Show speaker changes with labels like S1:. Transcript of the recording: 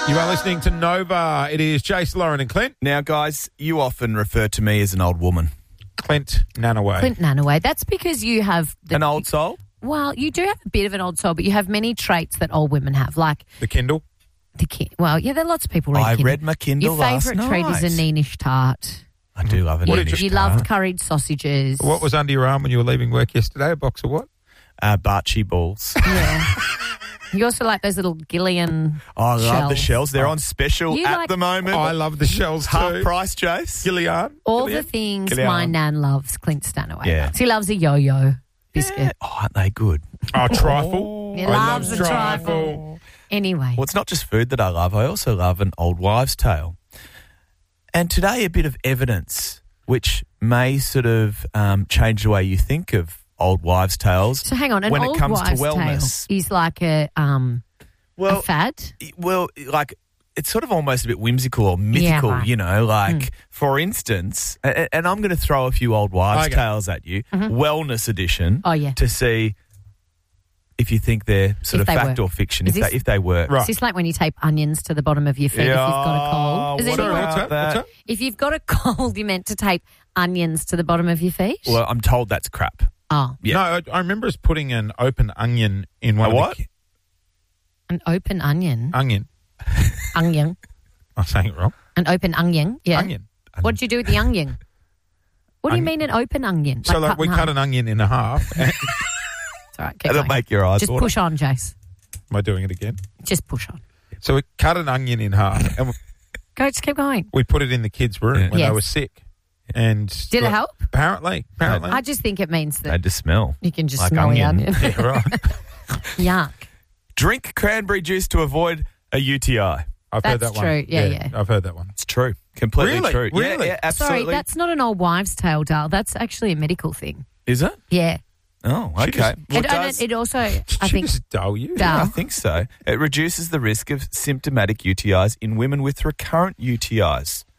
S1: You are listening to Nova. It is Jace, Lauren and Clint.
S2: Now, guys, you often refer to me as an old woman.
S1: Clint Nanaway.
S3: Clint Nanaway. That's because you have...
S2: An old soul?
S3: Well, you do have a bit of an old soul, but you have many traits that old women have, like...
S1: The Kindle.
S3: Well, yeah, there are lots of people read
S2: I
S3: Kindle.
S2: read my Kindle last
S3: Your favourite treat is a Neenish tart.
S2: I do love a Neenish tart.
S3: You loved curried sausages.
S1: What was under your arm when you were leaving work yesterday? A box of what?
S2: Barchi balls.
S3: Yeah. You also like those little Gillian
S2: I
S3: shells.
S2: love the shells. They're on special
S3: You
S2: at
S3: like-
S2: the moment.
S1: I love the shells too.
S2: Half price, Jace.
S1: Gillian.
S3: All
S1: Gillian?
S3: the things
S2: Gillian.
S3: my nan loves, Clint Stanaway
S2: Yeah.
S3: loves. He loves a yo-yo biscuit.
S2: Yeah. Oh, aren't they good?
S1: Oh, trifle.
S3: He
S1: I
S3: loves
S1: love
S3: the trifle. Anyway.
S2: Well, it's not just food that I love. I also love an old wives' tale. And today, a bit of evidence which may sort of change the way you think of old wives' tales.
S3: So hang on, an
S2: when
S3: old
S2: it comes to
S3: wives'
S2: wellness.
S3: tale is like a fad?
S2: Well, like it's sort of almost a bit whimsical or mythical,
S3: right.
S2: you know. Like, for instance, and I'm going to throw a few old wives' tales at you, wellness edition,
S3: Oh, yeah.
S2: to see if you think they're sort
S3: If
S2: of
S3: they
S2: fact
S3: work.
S2: or fiction,
S3: Is
S2: if they work.
S1: Right.
S3: Is this like when you tape onions to the bottom of your feet if you've got a cold? Is
S2: what
S3: anyone-
S1: What's
S2: about
S1: that? What's that?
S3: If you've got a cold, you're meant to tape onions to the bottom of your feet?
S2: Well, I'm told that's crap.
S3: Oh,
S2: Yeah.
S1: No, I remember us putting an open onion in one
S2: A
S1: of
S2: what?
S1: the...
S3: an open onion.
S1: Onion.
S3: Onion.
S1: I'm saying it wrong.
S3: An open onion. Yeah.
S1: Onion.
S3: What did you do with the onion? What do you
S1: Onion.
S3: mean an open onion?
S1: So like we
S3: in
S1: cut
S3: half?
S1: an onion in half. Am
S3: It's all right, keep
S2: That'll
S3: going.
S2: make your eyes
S3: Just
S2: water.
S3: push on, Jace.
S1: I doing it again?
S3: Just push on.
S1: So we cut an onion in half and
S3: Go, just keep going.
S1: we put it in the kids' room
S2: Yeah.
S1: when they
S3: Yes.
S1: were sick. And
S3: Did it help?
S1: Apparently.
S3: I just think it means
S2: They
S3: that
S2: just smell.
S3: you can just
S2: like
S3: smell
S2: onion.
S3: the onion.
S1: Yeah, right.
S3: Yuck.
S2: Drink cranberry juice to avoid a UTI.
S1: I've heard
S3: That's
S1: that one.
S3: true. Yeah.
S1: I've heard that one.
S2: It's true. Completely
S1: Really?
S2: true.
S1: Really?
S2: Yeah,
S3: Sorry,
S2: absolutely.
S3: that's not an old wives' tale, Dale. That's actually a medical thing.
S2: Is it?
S3: Yeah.
S2: Oh,
S1: She
S2: okay.
S1: just-
S2: Well,
S3: And it also, I
S1: She
S3: think,
S1: just dull you.
S3: Dull.
S2: I think so. It reduces the risk of symptomatic UTIs in women with recurrent UTIs.